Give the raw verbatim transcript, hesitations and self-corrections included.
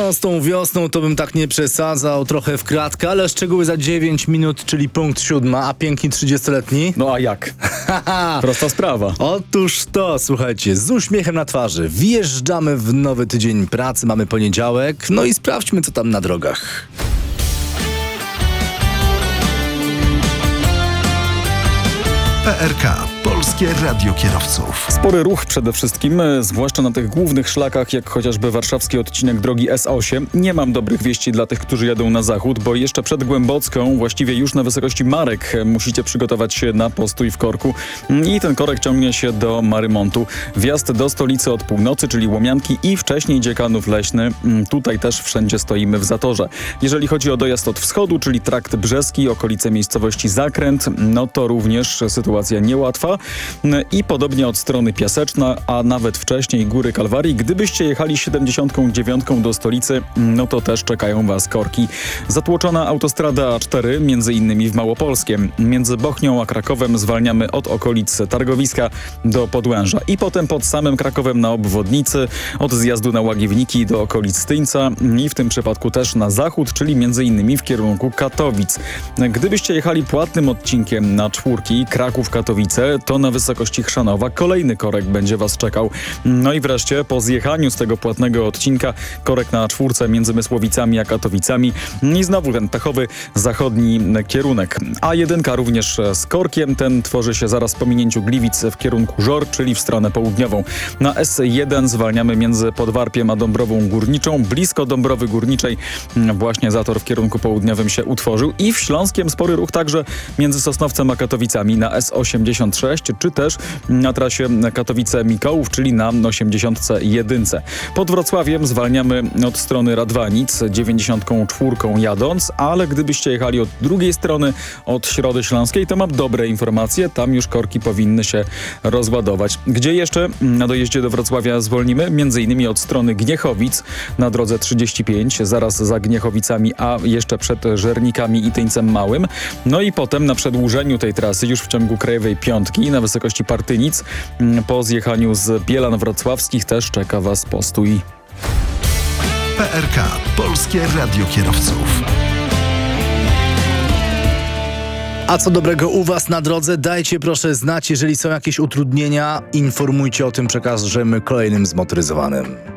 No, z tą wiosną to bym tak nie przesadzał, trochę w kratkę, ale szczegóły za dziewięć minut, czyli punkt siódma, a piękni trzydziestoletni? No a jak? Prosta sprawa. Otóż to, słuchajcie, z uśmiechem na twarzy wjeżdżamy w nowy tydzień pracy, mamy poniedziałek, no i sprawdźmy, co tam na drogach. P R K. Polskie Radio Kierowców. Spory ruch przede wszystkim, zwłaszcza na tych głównych szlakach, jak chociażby warszawski odcinek drogi S osiem. Nie mam dobrych wieści dla tych, którzy jadą na zachód, bo jeszcze przed Głębocką, właściwie już na wysokości Marek, musicie przygotować się na postój w korku. I ten korek ciągnie się do Marymontu. Wjazd do stolicy od północy, czyli Łomianki i wcześniej Dziekanów Leśny. Tutaj też wszędzie stoimy w zatorze. Jeżeli chodzi o dojazd od wschodu, czyli trakt brzeski, okolice miejscowości Zakręt, no to również sytuacja niełatwa. I podobnie od strony Piaseczna, a nawet wcześniej Góry Kalwarii. Gdybyście jechali siedemdziesiątką dziewiątką do stolicy, no to też czekają was korki. Zatłoczona autostrada A cztery, między innymi w Małopolskiem. Między Bochnią a Krakowem zwalniamy od okolic Targowiska do Podłęża. I potem pod samym Krakowem na obwodnicy, od zjazdu na Łagiewniki do okolic Tyńca i w tym przypadku też na zachód, czyli między innymi w kierunku Katowic. Gdybyście jechali płatnym odcinkiem na czwórki Kraków-Katowice, to na wysokości Chrzanowa kolejny korek będzie was czekał. No i wreszcie po zjechaniu z tego płatnego odcinka korek na czwórce między Mysłowicami a Katowicami i znowu ten pechowy zachodni kierunek. A jeden również z korkiem, ten tworzy się zaraz po minięciu Gliwic w kierunku Żor, czyli w stronę południową. Na S jeden zwalniamy między Podwarpiem a Dąbrową Górniczą. Blisko Dąbrowy Górniczej właśnie zator w kierunku południowym się utworzył i w Śląskiem spory ruch także między Sosnowcem a Katowicami na S osiemdziesiąt sześć, czy też na trasie Katowice-Mikołów, czyli na osiemdziesiąt jeden. Pod Wrocławiem zwalniamy od strony Radwanic dziewięćdziesiątką czwórką jadąc, ale gdybyście jechali od drugiej strony, od Środy Śląskiej, to mam dobre informacje, tam już korki powinny się rozładować. Gdzie jeszcze na dojeździe do Wrocławia zwolnimy? Między innymi od strony Gniechowic na drodze trzydzieści pięć, zaraz za Gniechowicami, a jeszcze przed Żernikami i Tyńcem Małym. No i potem na przedłużeniu tej trasy już w ciągu Krajowej Piątki na wysokości Partynic po zjechaniu z Bielan Wrocławskich też czeka was postój. P R K. Polskie Radio Kierowców. A co dobrego u was na drodze? Dajcie proszę znać, jeżeli są jakieś utrudnienia, informujcie o tym, przekażemy kolejnym zmotoryzowanym.